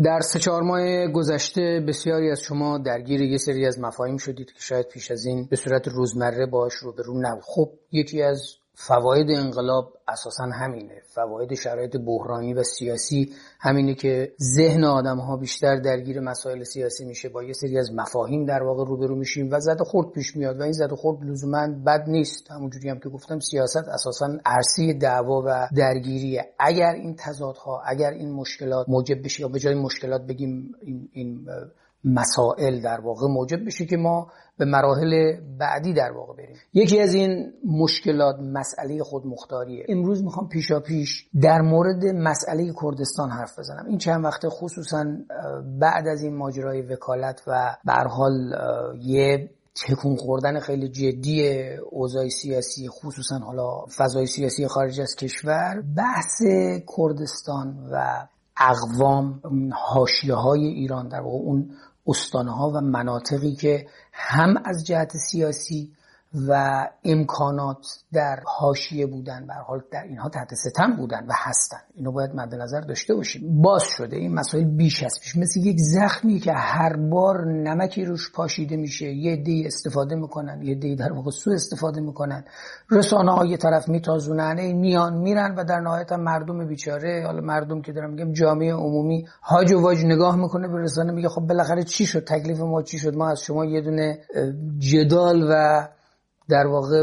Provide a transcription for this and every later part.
در 3-4 ماه گذشته بسیاری از شما درگیر یه سری از مفاهیم شدید که شاید پیش از این به صورت روزمره باهاش روبرو نبود. خب یکی از فواید انقلاب اساساً همینه. فواید شرایط بحرانی و سیاسی همینه که ذهن آدم‌ها بیشتر درگیر مسائل سیاسی میشه، با یه سری از مفاهیم در واقع روبرو میشیم و زد و خورد پیش میاد و این زد و خورد لزوماً بد نیست. همونجوری هم که گفتم سیاست اساساً عرصه دعوا و درگیریه. اگر این تضادها، اگر این مشکلات موجب بشه، یا به جای مشکلات بگیم این مسائل در واقع موجب بشه که ما به مراحل بعدی در واقع بریم. یکی از این مشکلات مسئله خودمختاریه. امروز میخوام پیشاپیش در مورد مسئله کردستان حرف بزنم. این چند وقته خصوصا بعد از این ماجرای وکالت و به هر حال یه تکون خوردن خیلی جدی اوضاع سیاسی، خصوصا حالا فضای سیاسی خارج از کشور، بحث کردستان و اقوام، حاشیه‌های ایران، در واقع اون استانه‌ها و مناطقی که هم از جهت سیاسی و امکانات در حاشیه بودن، به هر حال در اینها تحت ستم بودن و هستن، اینو باید مد نظر داشته باشیم. باز شده این مسائل بیش از پیش، مثل یک زخمی که هر بار نمکی روش پاشیده میشه، یه عده‌ای استفاده میکنن، یه عده‌ای در واقع سوء استفاده میکنن، رسانه‌ها یه طرف میتازونن، میان میرن و در نهایت مردم بیچاره، حالا مردم که دارم میگم جامعه عمومی، هاج و واج نگاه میکنه به رسانه، میگه خب بالاخره چی شد، تکلیف ما چی شد، ما از شما یه دونه جدال و در واقع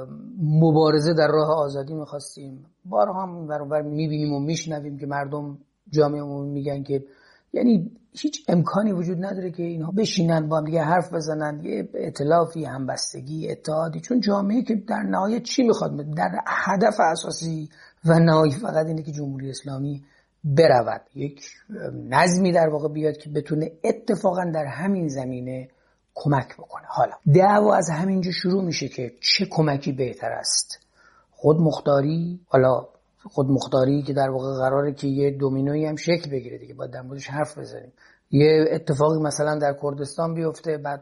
مبارزه در راه آزادی می‌خواستیم. بارها هم برابر می‌بینیم و میشنویم که مردم، جامعه عمومی میگن که یعنی هیچ امکانی وجود نداره که اینها بشینن با هم دیگه حرف بزنن، یه ائتلافی، همبستگی، اتحادی. چون جامعه که در نهایت چی میخواد؟ در هدف اساسی و نهایی فقط اینه که جمهوری اسلامی برود، یک نظمی در واقع بیاد که بتونه اتفاقا در همین زمینه کمک بکنه. حالا دعوا از همینجا شروع میشه که چه کمکی بهتر است، خودمختاری؟ حالا خودمختاری که در واقع قراره که یه دومینویی هم شکل بگیره دیگه، باید در موردش حرف بزنیم. یه اتفاقی مثلا در کردستان بیفته، بعد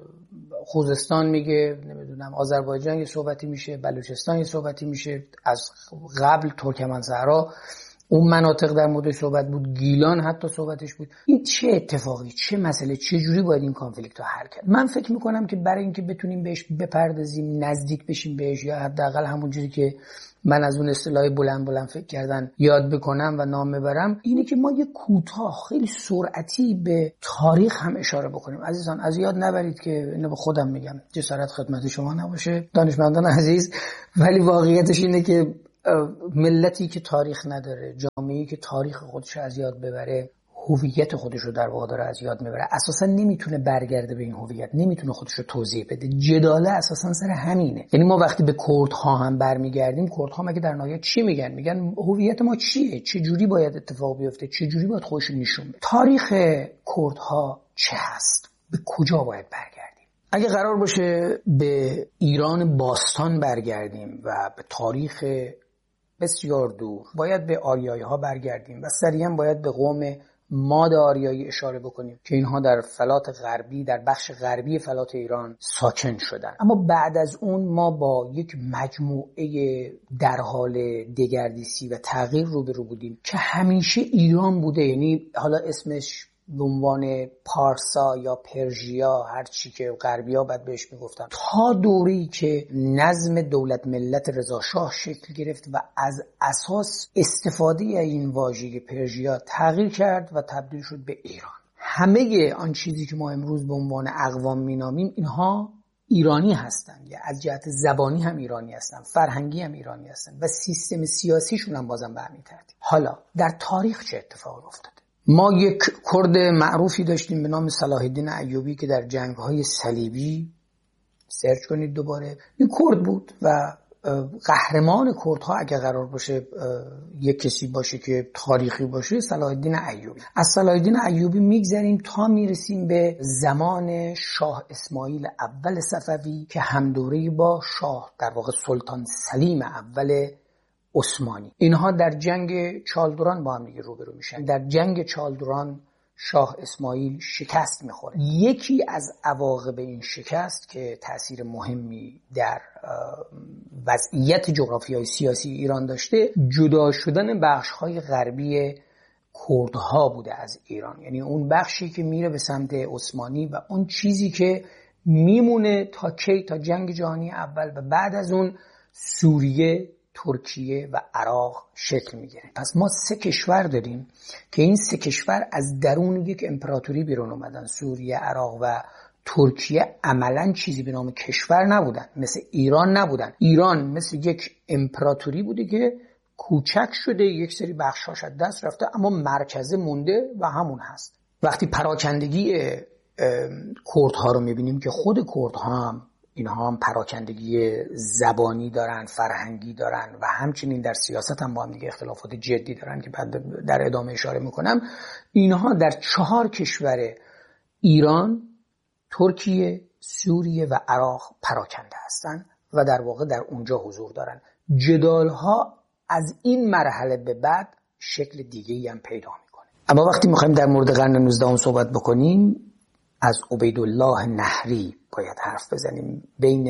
خوزستان میگه، نمیدونم آذربایجان یه صحبتی میشه، بلوچستان یه صحبتی میشه، از قبل ترکمن‌صحرا اون مناطق در مورد صحبت بود، گیلان حتی صحبتش بود. این چه اتفاقی، چه مسئله، چه جوری باید این کانفلیکت رو حل کرد؟ من فکر میکنم که برای اینکه بتونیم بهش بپردازیم، نزدیک بشیم بهش، یا حداقل همون جوری که من از اون اصطلاح بلند فکر کردن یاد بکنم و نام ببرم، اینه که ما یه کوتاه خیلی سرعتی به تاریخ هم اشاره بکنیم. عزیزان از یاد نبرید که اینو به خودم میگم، جسارت خدمت شما نباشه دانشمندان عزیز، ولی واقعیتش اینه که ملتی که تاریخ نداره، جامعه‌ای که تاریخ خودش از یاد ببره، هویت خودش رو در واقع داره از یاد میبره، اساسا نمیتونه برگرده به این هویت، نمیتونه خودش رو توضیح بده. جداله اساسا سر همینه. یعنی ما وقتی به کردها هم برمیگردیم، کردها مگه در نهایت چی میگن؟ میگن هویت ما چیه، چه جوری باید اتفاق بیفته، چه جوری باید خودش نشون بده. تاریخ کردها چه هست، به کجا باید برگردیم؟ اگه قرار باشه به ایران باستان برگردیم و به تاریخ بسیار دور، باید به آریایی ها برگردیم و سریعا باید به قوم ماد آریایی اشاره بکنیم که اینها در فلات غربی، در بخش غربی فلات ایران ساکن شدن. اما بعد از اون ما با یک مجموعه در حال دگردیسی و تغییر روبرو بودیم که همیشه ایران بوده. یعنی حالا اسمش به عنوان پارسا یا پرژیا، هر چی که غربی‌ها بعد بهش میگفتن، تا دوره‌ای که نظم دولت ملت رضا شاه شکل گرفت و از اساس استفاده این واژه پرژیا تغییر کرد و تبدیل شد به ایران. همه آن چیزی که ما امروز به عنوان اقوام مینامیم، اینها ایرانی هستند، یا از جهت زبانی هم ایرانی هستند، فرهنگی هم ایرانی هستند و سیستم سیاسیشون هم بازم به همین ترتیب. حالا در تاریخ چه اتفاقی افتاده؟ ما یک کرد معروفی داشتیم به نام صلاح الدین ایوبی که در جنگ‌های صلیبی، سرچ کنید دوباره، این کرد بود و قهرمان کردها اگه قرار باشه یک کسی باشه که تاریخی باشه، صلاح الدین ایوبی. از صلاح الدین ایوبی میگذریم تا میرسیم به زمان شاه اسماعیل اول صفوی که همدوره با شاه در واقع سلطان سلیم اول عثمانی. اینها در جنگ چالدوران با هم دیگه روبرو میشن. در جنگ چالدوران شاه اسماعیل شکست میخوره. یکی از عواقب این شکست که تأثیر مهمی در وضعیت جغرافیایی سیاسی ایران داشته، جدا شدن بخش‌های غربی کردها بوده از ایران، یعنی اون بخشی که میره به سمت عثمانی و اون چیزی که میمونه تا کی؟ تا جنگ جهانی اول و بعد از اون سوریه، ترکیه و عراق شکل میگیره. پس ما 3 کشور داریم که این 3 کشور از درون یک امپراتوری بیرون اومدن. سوریه، عراق و ترکیه عملاً چیزی به نام کشور نبودن، مثل ایران نبودن. ایران مثل یک امپراتوری بوده که کوچک شده، یک سری بخشاش از دست رفته، اما مرکز مونده و همون هست. وقتی پراکندگی کردها رو میبینیم که خود کردها هم اینها هم پراکندگی زبانی دارن، فرهنگی دارن و همچنین در سیاست هم با هم دیگه اختلافات جدی دارن که بعد در ادامه اشاره میکنم. اینها در 4 کشور ایران، ترکیه، سوریه و عراق پراکنده هستن و در واقع در اونجا حضور دارن. جدالها از این مرحله به بعد شکل دیگه‌ای هم پیدا میکنه. اما وقتی میخوایم در مورد قرن 19 صحبت بکنیم، از عبیدالله نهری باید حرف بزنیم. بین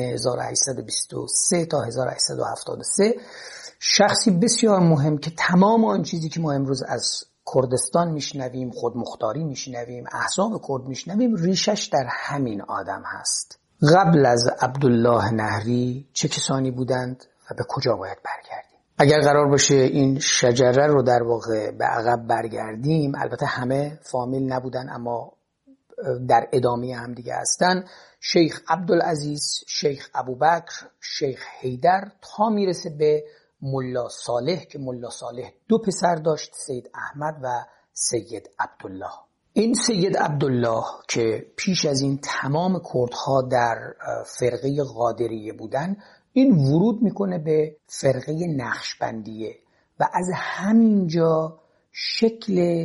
1823 تا 1873 شخصی بسیار مهم که تمام آن چیزی که ما امروز از کردستان میشنویم، خودمختاری میشنویم، احزاب کرد میشنویم، ریشش در همین آدم هست. قبل از عبدالله نهری چه کسانی بودند و به کجا باید برگردیم؟ اگر قرار باشه این شجره رو در واقع به عقب برگردیم، البته همه فامیل نبودن اما در ادامه هم دیگه هستن. شیخ عبدالعزیز، شیخ ابوبکر، شیخ حیدر تا میرسه به ملا صالح که ملا صالح 2 پسر داشت، سید احمد و سید عبدالله. این سید عبدالله که پیش از این تمام کردها در فرقه قادریه بودن، این ورود میکنه به فرقه نقشبندیه و از همینجا شکل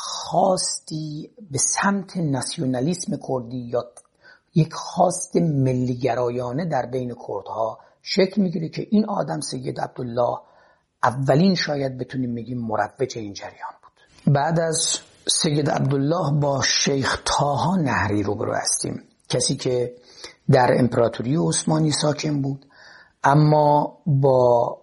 خاصی به سمت ناسیونالیسم کردی یا یک خواست ملیگرایانه در بین کردها شکل میگیره که این آدم سید عبدالله اولین شاید بتونیم بگیم مروج این جریان بود. بعد از سید عبدالله با شیخ طاها نهری روبرو هستیم، کسی که در امپراتوری عثمانی ساکن بود اما با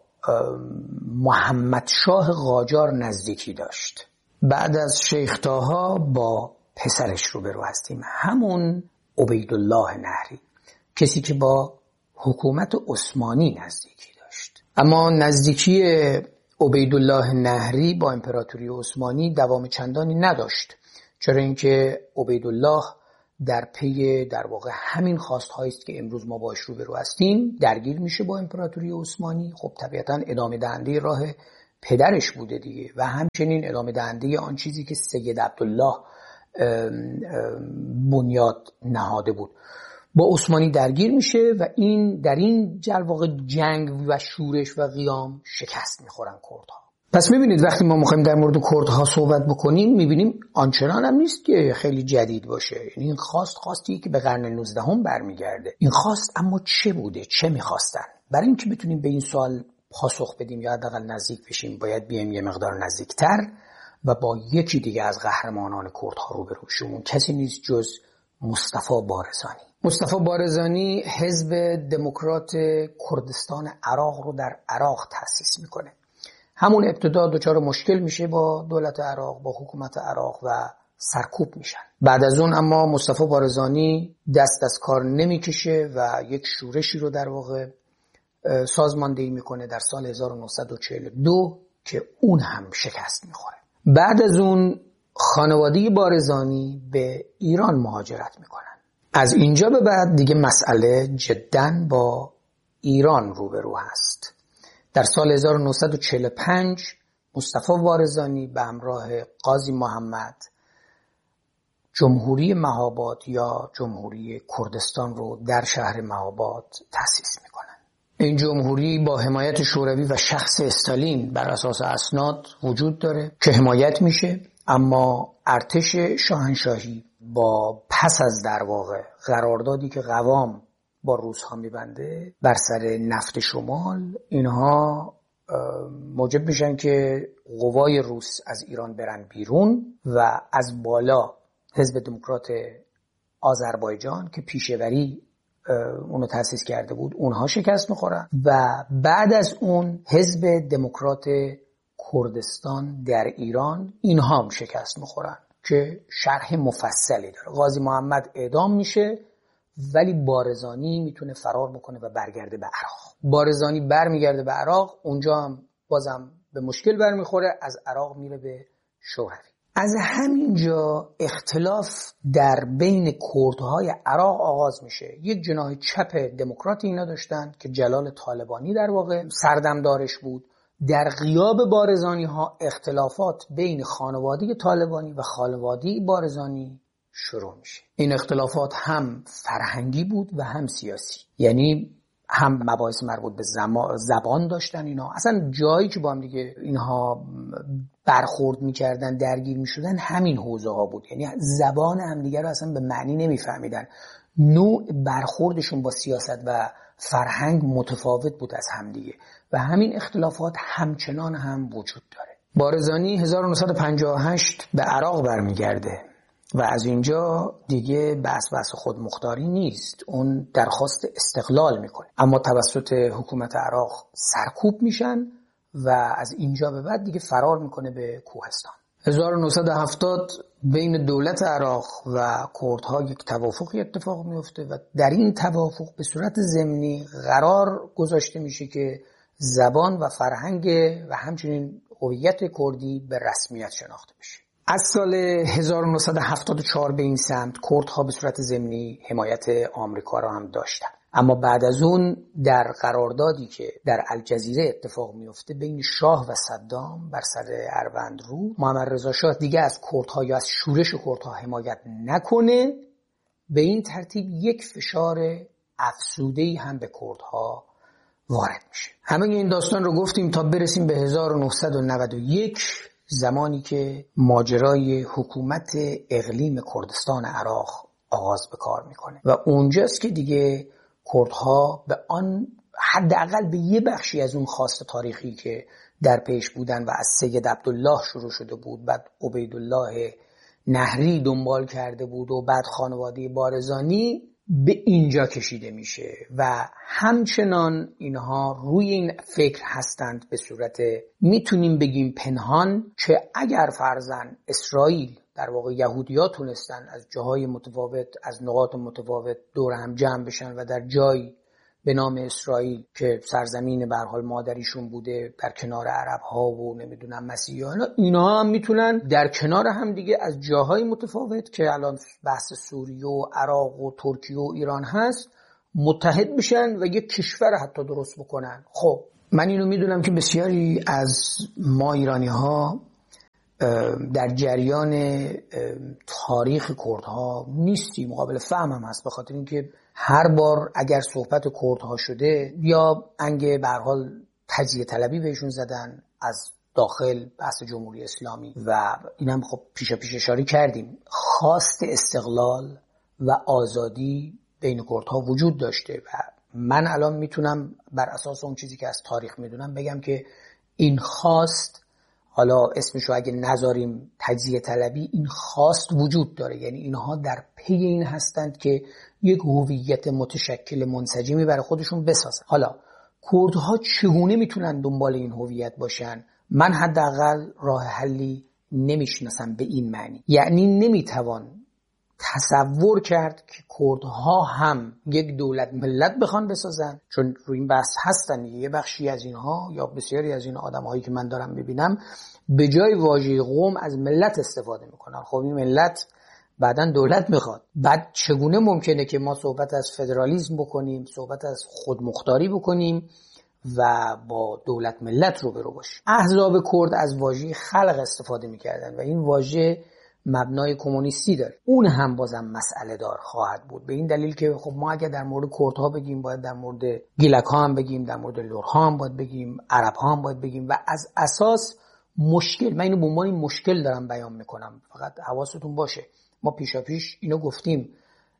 محمد شاه قاجار نزدیکی داشت. بعد از شیخ طاها با پسرش روبرو هستیم، همون عبیدالله نهری، کسی که با حکومت عثمانی نزدیکی داشت. اما نزدیکی عبیدالله نهری با امپراتوری عثمانی دوام چندانی نداشت، چرا اینکه عبیدالله در پی در واقع همین خواست‌هایی است که امروز ما باش روبرو هستیم درگیر میشه با امپراتوری عثمانی. خب طبیعتاً ادامه دهنده راه پدرش بوده دیگه و همچنین ادامه دهنده آن چیزی که سید عبدالله بنیاد نهاده بود. با عثمانی درگیر میشه و این در این واقع جنگ و شورش و قیام شکست میخورن کردها. پس میبینید وقتی ما میخوایم در مورد کردها صحبت بکنیم میبینیم آنچنان هم نیست که خیلی جدید باشه. یعنی این خواستی که به قرن 19 برمیگرده. این خواست اما چه بوده؟ چه میخواستن؟ برای اینکه بتونیم به این سوال پاسخ بدیم یا حداقل نزدیک بشیم باید بیایم یه مقدار نزدیکتر و با یکی دیگه از قهرمانان کردها روبرو شیم. کسی نیست جز مصطفی بارزانی. مصطفی بارزانی حزب دموکرات کردستان عراق رو در عراق تأسیس میکنه. همون ابتدا دچار مشکل میشه با دولت عراق، با حکومت عراق و سرکوب میشن. بعد از اون اما مصطفی بارزانی دست از کار نمیکشه و یک شورشی رو در واقع سازماندهی میکنه در سال 1942 که اون هم شکست میخوره. بعد از اون خانواده بارزانی به ایران مهاجرت میکنن. از اینجا به بعد دیگه مسئله جداً با ایران روبرو هست. در سال 1945 مصطفی بارزانی به همراه قاضی محمد جمهوری مهاباد یا جمهوری کردستان رو در شهر مهاباد تأسیس میکنن. این جمهوری با حمایت شوروی و شخص استالین بر اساس اسناد وجود داره که حمایت میشه، اما ارتش شاهنشاهی با پس از در واقع قراردادی که قوام با روس‌ها میبنده بر سر نفت شمال، اینها موجب میشن که قوای روس از ایران برن بیرون و از بالا حزب دموکرات آذربایجان که پیشوری اونو تأسیس کرده بود اونها شکست میخورن و بعد از اون حزب دموکرات کردستان در ایران اینها هم شکست میخورن که شرح مفصلی داره. غازی محمد اعدام میشه ولی بارزانی میتونه فرار بکنه و برگرده به عراق. بارزانی برمیگرده به عراق، اونجا هم بازم به مشکل برمیخوره، از عراق میره به شوروی. از همینجا اختلاف در بین کردهای عراق آغاز میشه. یک جناح چپ دموکراتی اینا داشتن که جلال طالبانی در واقع سردمدارش بود. در غیاب بارزانی ها اختلافات بین خانواده طالبانی و خانواده بارزانی شروع میشه. این اختلافات هم فرهنگی بود و هم سیاسی، یعنی هم مباحث مربوط به زبان داشتن. اینا اصلا جایی که با هم دیگه اینها برخورد میکردن، درگیر میشدن، همین حوزه ها بود. یعنی زبان همدیگه رو اصلا به معنی نمیفهمیدن. نوع برخوردشون با سیاست و فرهنگ متفاوت بود از همدیگه و همین اختلافات همچنان هم وجود داره. بارزانی 1958 به عراق برمیگرده و از اینجا دیگه بحث خود مختاری نیست. اون درخواست استقلال میکنه، اما توسط حکومت عراق سرکوب میشن و از اینجا به بعد دیگه فرار میکنه به کوهستان. 1970 بین دولت عراق و کردها یک توافقی اتفاق میفته و در این توافق به صورت ضمنی قرار گذاشته میشه که زبان و فرهنگ و همچنین هویت کردی به رسمیت شناخته بشه. از سال 1974 به این سمت کردها به صورت ضمنی حمایت آمریکا را هم داشتن، اما بعد از اون در قراردادی که در الجزیره اتفاق میفته بین شاه و صدام بر سر اروندرود، محمد رضا شاه دیگه از کردها یا از شورش کردها حمایت نکنه. به این ترتیب یک فشار افزوده‌ای هم به کردها وارد میشه. همه این داستان رو گفتیم تا برسیم به 1991، زمانی که ماجرای حکومت اقلیم کردستان عراق آغاز به کار میکنه و اونجاست که دیگه کردها به آن حداقل به یه بخشی از اون خواست تاریخی که در پیش بودن و از سید عبدالله شروع شده بود، بعد عبیدالله نهری دنبال کرده بود و بعد خانواده بارزانی، به اینجا کشیده میشه و همچنان اینها روی این فکر هستند به صورت میتونیم بگیم پنهان که اگر فرضاً اسرائیل در واقع یهودی‌ها تونستن از جاهای متفاوت، از نقاط متفاوت دور هم جمع بشن و در جایی به نام اسرائیل که سرزمین به هر حال مادریشون بوده در کنار عرب‌ها و نمیدونم مسیحیان، اینا هم میتونن در کنار هم دیگه از جاهای متفاوت که الان بحث سوریه و عراق و ترکیه و ایران هست متحد بشن و یک کشور حتی درست بکنن. خب من اینو میدونم که بسیاری از ما ایرانی‌ها در جریان تاریخ کردها نیستیم، مقابل فهمم هست، به خاطر اینکه هر بار اگر صحبت کردها شده یا انگ به هر حال تجزیه طلبی بهشون زدن از داخل بحث جمهوری اسلامی و اینم خب پیشا پیش اشاره کردیم، خواست استقلال و آزادی بین کردها وجود داشته و من الان میتونم بر اساس اون چیزی که از تاریخ میدونم بگم که این خواست، حالا اسمشو اگه نذاریم تجزیه طلبی، این خواست وجود داره. یعنی اینها در پی این هستند که یک هویت متشکل منسجمی برای خودشون بسازن. حالا کردها چگونه میتونن دنبال این هویت باشن؟ من حداقل راه حلی نمیشناسم به این معنی. یعنی نمیتوان تصور کرد که کردها هم یک دولت ملت بخوان بسازن، چون روی این بحث هستن. یه بخشی از اینها یا بسیاری از این آدم‌هایی که من دارم ببینم به جای واژه قوم از ملت استفاده میکنن. خب این ملت بعداً دولت میخواد. بعد چگونه ممکنه که ما صحبت از فدرالیسم بکنیم، صحبت از خودمختاری بکنیم و با دولت ملت روبرو باشیم؟ احزاب کرد از واژه خلق استفاده میکردن و این واژه مبنای کمونیستی داره. اون هم بازم مسئله دار خواهد بود، به این دلیل که خب ما اگر در مورد کردها بگیم باید در مورد گیلک ها هم بگیم، در مورد لرها هم باید بگیم، عرب ها هم باید بگیم و از اساس مشکل، من اینو به عنوان مشکل دارم بیان میکنم، فقط حواستون باشه ما پیشا پیش اینو گفتیم،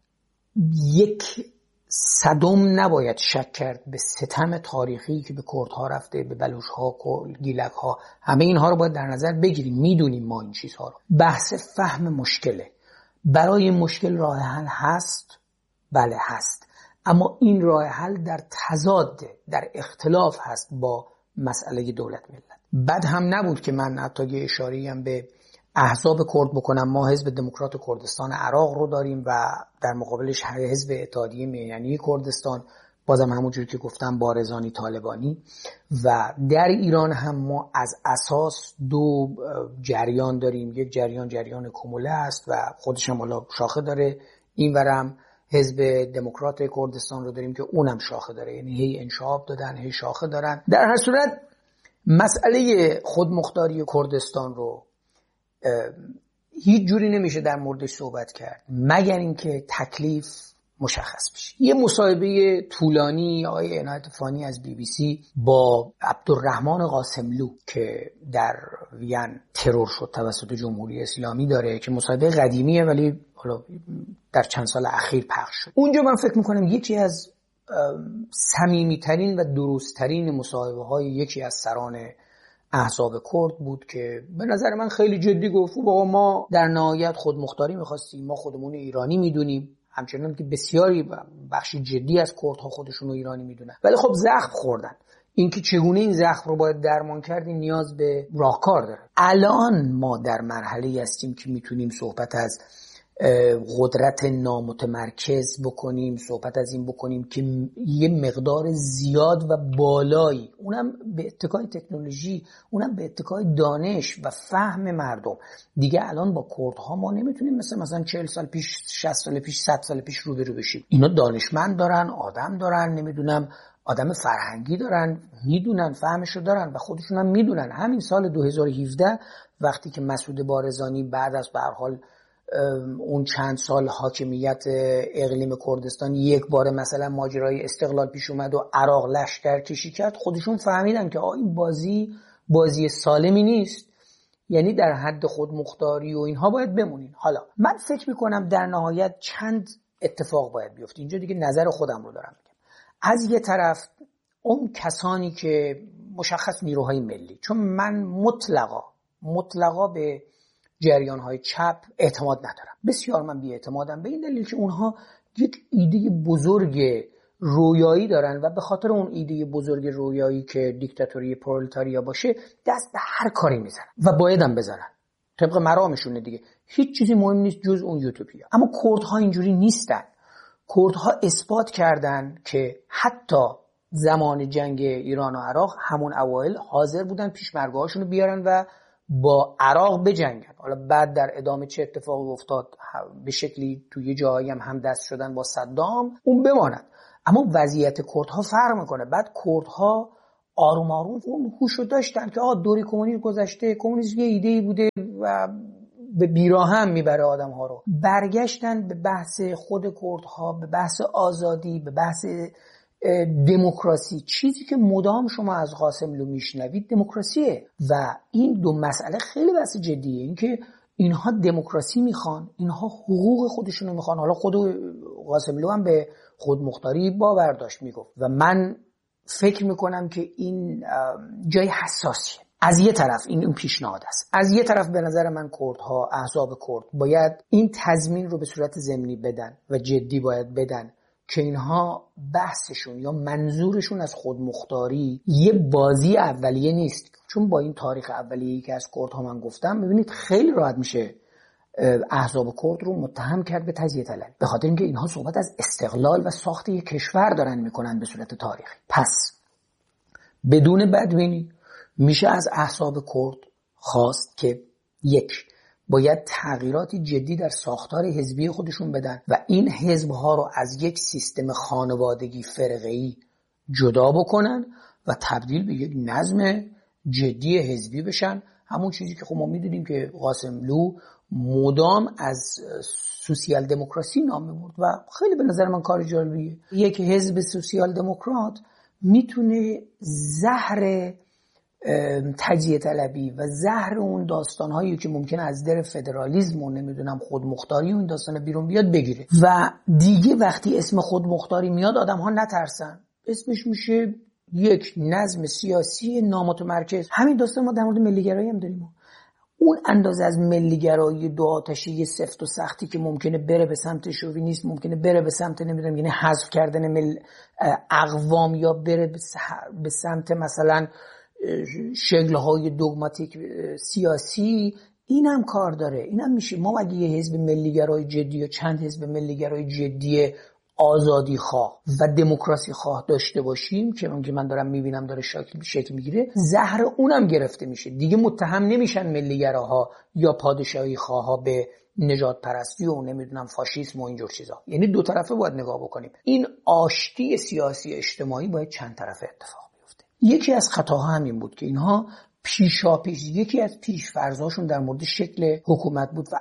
یک صدم نباید شک کرد به ستم تاریخی که به کردها رفته، به بلوچ‌ها، گیلک‌ها، همه اینها رو باید در نظر بگیریم. میدونیم ما این چیزها رو. بحث فهم مشکله. برای مشکل راه حل هست؟ بله هست، اما این راه حل در تضاد، در اختلاف هست با مسئله دولت ملت. بد هم نبود که من حتی یه اشاره‌ای هم به احزاب کرد بکنم. ما حزب دموکرات کردستان عراق رو داریم و در مقابلش حزب اتحادیه میهنی کردستان، بازم همونجوری که گفتم بارزانی طالبانی. و در ایران هم ما از اساس دو جریان داریم. یک جریان کموله است و خودش هم حالا شاخه داره، اینورم حزب دموکرات کردستان رو داریم که اونم شاخه داره، یعنی هی انشعاب دادن هی شاخه دارن. در هر صورت مسئله خودمختاری کردستان رو هیچ جوری نمیشه در موردش صحبت کرد مگر اینکه تکلیف مشخص بشه. یه مصاحبه طولانی آقای عنایت فانی از BBC با عبدالرحمن قاسملو که در وین ترور شد توسط جمهوری اسلامی داره، که مصاحبه قدیمیه ولی حالا در چند سال اخیر پخش شد. اونجا من فکر میکنم یکی از صمیمیترین و درستترین مصاحبه های یکی از سران احزاب کرد بود که به نظر من خیلی جدی گفت بابا ما در نهایت خودمختاری میخواستیم، ما خودمون ایرانی میدونیم، همچنان که بسیاری بخشی جدی از کردها خودشون رو ایرانی میدونن، ولی خب زخم خوردن. اینکه چگونه این زخم رو باید درمان کرد این نیاز به راهکار داره. الان ما در مرحله‌ای هستیم که میتونیم صحبت از قدرت نامتمرکز بکنیم، صحبت از این بکنیم که یه مقدار زیاد و بالایی، اونم به اتکای تکنولوژی، اونم به اتکای دانش و فهم مردم. دیگه الان با کردها ما نمیتونیم مثلا 40 سال پیش، 60 سال پیش، 100 سال پیش روبرو بشیم. اینا دانشمند دارن، آدم دارن، نمیدونم آدم فرهنگی دارن، میدونن، فهمشو دارن و خودشون هم میدونن. همین سال 2017 وقتی که مسعود بارزانی بعد از به هر حال اون چند سال حاکمیت اقلیم کردستان یک بار مثلا ماجرای استقلال پیش اومد و عراق لشکر کشی کرد، خودشون فهمیدن که این بازی سالمی نیست، یعنی در حد خودمختاری و اینها باید بمونین. حالا من فکر میکنم در نهایت چند اتفاق باید بیفته. اینجا دیگه نظر خودم رو دارم میگم. از یه طرف اون کسانی که مشخص نیروهای ملی، چون من مطلقا به جریان‌های چپ اعتماد ندارم، بسیار من بی‌اعتمادم، به این دلیل که اونها یک ایده بزرگ رویایی دارن و به خاطر اون ایده بزرگ رویایی که دیکتاتوری پرولتاریا باشه دست به هر کاری میزنن و بایدم بزنن، طبق مرامشونه دیگه. هیچ چیزی مهم نیست جز اون یوتوپیا. اما کردها اینجوری نیستن. کردها اثبات کردن که حتی زمان جنگ ایران و عراق همون اوایل حاضر بودن پیشمرگه‌هاشون رو بیارن و با عراق بجنگن. حالا بعد در ادامه چه اتفاقی افتاد، به شکلی توی جایی هم دست شدن با صدام، اون بماند. اما وضعیت کردها فرق میکنه. بعد کردها آروم آروم اون هوشو داشتن که دوری کمونیسم گذشته، کمونیسم یه ایده‌ای بوده و به بیراهم میبره آدم‌ها رو. برگشتن به بحث خود کردها، به بحث آزادی، به بحث دموکراسی. چیزی که مدام شما از قاسملو میشنوید دموکراسیه و این دو مسئله خیلی بحث جدیه. اینکه اینها دموکراسی میخوان، اینها حقوق خودشونو میخوان. حالا خود قاسملو هم به خودمختاری باور داشت میگفت و من فکر میکنم که این جای حساسیه. از یه طرف این پیشنهاد است، از یه طرف به نظر من کردها، احزاب کرد باید این تضمین رو به صورت ضمنی بدن و جدی باید بدن که اینها بحثشون یا منظورشون از خودمختاری یه بازی اولیه نیست. چون با این تاریخ اولیه‌ای که از کردها من گفتم، ببینید خیلی راحت میشه احزاب کرد رو متهم کرد به تجزیه طلبی، به خاطر اینکه اینها صحبت از استقلال و ساخت یک کشور دارن میکنن به صورت تاریخی. پس بدون بدبینی میشه از احزاب کرد خواست که یک، باید تغییراتی جدی در ساختار حزبی خودشون بدن و این حزبها رو از یک سیستم خانوادگی فرقه‌ای جدا بکنن و تبدیل به یک نظم جدی حزبی بشن. همون چیزی که خب ما میدونیم که قاسملو مدام از سوسیال دموکراسی نام میبرد و خیلی به نظر من کار جالبیه. یک حزب سوسیال دموکرات میتونه زهر تجزیه طلبی و زهر اون داستانهایی که ممکنه از در فدرالیسم و نمیدونم خودمختاری و این داستان بیرون بیاد بگیره و دیگه وقتی اسم خودمختاری میاد آدم ها نترسن. اسمش میشه یک نظم سیاسی نامتمرکز. همین داستان ما در مورد ملیگرایی هم داریم. اون اندازه از ملیگرایی دو آتشی سفت و سختی که ممکنه بره به سمت شووینیسم، ممکنه بره به سمت نمیدونم یعنی حذف کردن اقوام، یا بره به سمت مثلا شکل‌های دوگماتیک سیاسی این هم کار داره. این هم میشه ما اگه یه حزب ملیگرای جدی یا چند حزب ملیگرای جدی آزادی خواه و دموکراسی خواه داشته باشیم که من دارم میبینم داره شکل میگیره، زهر اونم گرفته میشه دیگه. متهم نمیشن ملیگراها یا پادشاهی خواها به نجات پرستی و نمیدونم فاشیسم و اینجور چیزا. یعنی دو طرفه باید نگاه بکنیم. این آشتی سیاسی اجتماعی باید چند طرفه اتفاق بیفته. یکی از خطاها همین بود که اینها پیشاپیش یکی از پیش‌فرض‌هاشون در مورد شکل حکومت بود و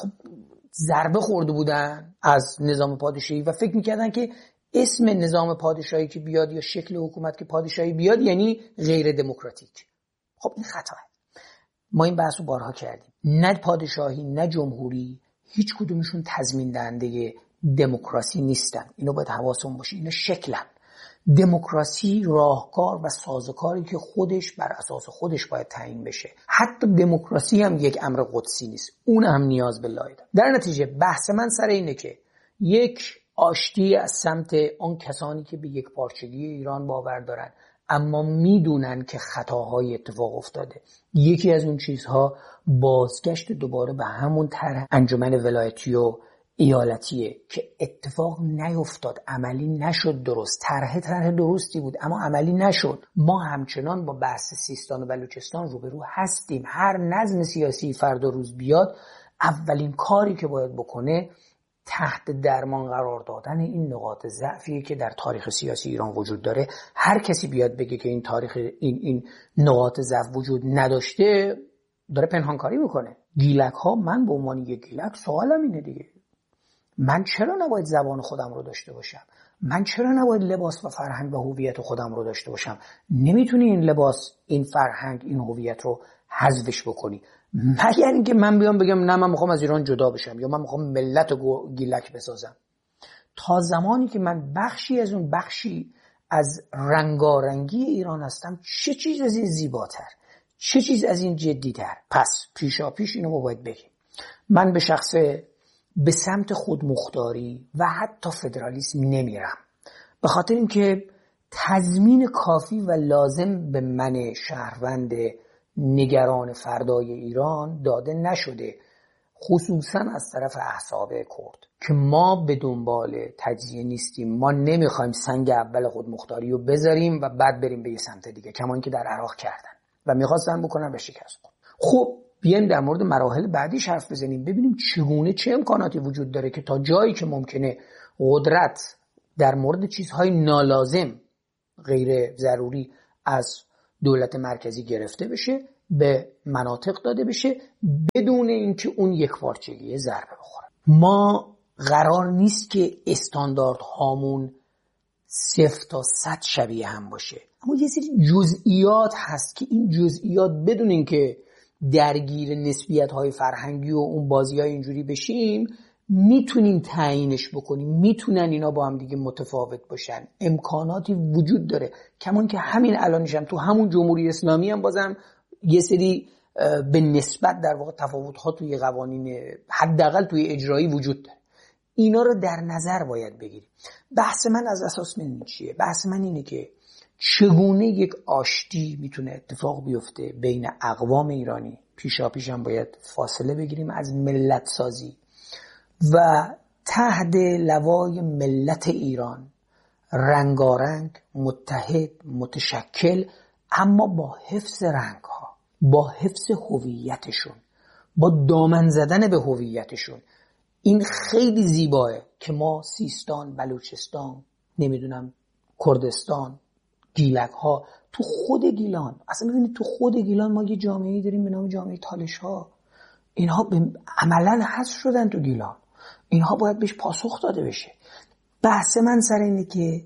ضربه خورده بودن از نظام پادشاهی و فکر میکردن که اسم نظام پادشاهی که بیاد یا شکل حکومت که پادشاهی بیاد یعنی غیر دموکراتیک. خب این خطاه. ما این بحث رو بارها کردیم. نه پادشاهی نه جمهوری هیچ کدومشون تضمین دهنده دموکراسی نیستن. اینو باید حواسمون باشه. اینا شکلن. دموکراسی راهکار و سازوکاری که خودش بر اساس خودش باید تعیین بشه. حتی دموکراسی هم یک امر قدسی نیست، اون هم نیاز به لایه داره. در نتیجه بحث من سر اینه که یک آشتی از سمت اون کسانی که به یک پارچگی ایران باور دارن اما میدونن که خطاهای اتفاق افتاده. یکی از اون چیزها بازگشت دوباره به همون طرح انجمن ولایتی و ایالتیه که اتفاق نیفتاد، عملی نشد. درست طرح درستی بود اما عملی نشد. ما همچنان با بحث سیستان و بلوچستان روبرو هستیم. هر نظم سیاسی فردا روز بیاد اولین کاری که باید بکنه تحت درمان قرار دادن این نقاط ضعفیه که در تاریخ سیاسی ایران وجود داره. هر کسی بیاد بگه که این تاریخ این نقاط ضعف وجود نداشته داره پنهانکاری میکنه. گیلک ها، من به عنوان یک گیلک سوالم اینه دیگه، من چرا نباید زبان خودم رو داشته باشم؟ من چرا نباید لباس و فرهنگ و هویت خودم رو داشته باشم؟ نمیتونی این لباس، این فرهنگ، این هویت رو حذفش بکنی مگر اینکه من بیام بگم نه من میخوام از ایران جدا بشم یا من میخوام ملت گیلک بسازم. تا زمانی که من بخشی از رنگارنگی ایران هستم، چه چیز از این زیباتر، چه چیز از این جدیتر؟ پس پیشاپیش اینو باید بگیم. من به شخص به سمت خودمختاری و حتی فدرالیسم نمیرم، به خاطر اینکه تضمین کافی و لازم به من شهروند نگران فردای ایران داده نشده، خصوصا از طرف احزاب کرد که ما به دنبال تجزیه نیستیم. ما نمیخوایم سنگ اول خودمختاری رو بذاریم و بعد بریم به یه سمت دیگه، کما اینکه در عراق کردن و میخواستن بکنن به شکست. خب بیایم در مورد مراحل بعدیش حرف بزنیم، ببینیم چگونه چه امکاناتی وجود داره که تا جایی که ممکنه قدرت در مورد چیزهای نالازم غیر ضروری از دولت مرکزی گرفته بشه، به مناطق داده بشه بدون اینکه اون یک پارچگی ضربه بخوره. ما قرار نیست که استانداردهامون 0 تا 100 شبیه هم باشه، اما یه سری جزئیات هست که این جزئیات بدون اینکه درگیر نسبیت‌های فرهنگی و اون بازی‌های اینجوری بشیم میتونیم تعیینش بکنیم. میتونن اینا با هم دیگه متفاوت باشن، امکاناتی وجود داره. کمان که همین الانش هم تو همون جمهوری اسلامی هم بازم یه سری به نسبت در واقع تفاوت‌ها توی قوانین حداقل توی اجرایی وجود داره. اینا رو در نظر باید بگیریم. بحث من از اساس من چیه؟ بحث من اینه که چگونه یک آشتی میتونه اتفاق بیفته بین اقوام ایرانی. پیشاپیش هم باید فاصله بگیریم از ملت سازی و تحت لوای ملت ایران، رنگارنگ، متحد، متشکل، اما با حفظ رنگها، با حفظ هویتشون، با دامن زدن به هویتشون. این خیلی زیباه که ما سیستان، بلوچستان، نمیدونم کردستان، گیلک ها، تو خود گیلان، اصلا ببینید تو خود گیلان ما یه جامعه‌ای داریم به نام جامعه تالش ها. اینها عملاً حذف شدن تو گیلان. اینها باید بهش پاسخ داده بشه. بحث من سر اینه که